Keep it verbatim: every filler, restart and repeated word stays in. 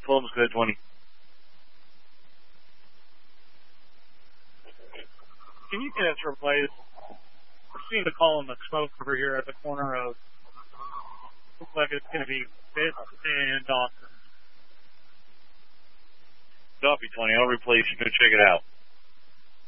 Fulham's good, twenty. Can you get us replaced? We're seeing the column of smoke over here at the corner of, looks like it's going to be Fifth and Dawson. Copy, twenty. I'll replace you. Go check it out.